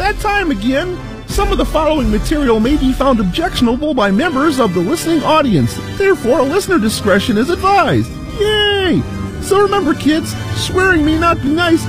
that time again. Some of the following material may be found objectionable by members of the listening audience. Therefore, listener discretion is advised. Yay! So remember, kids, swearing may not be nice,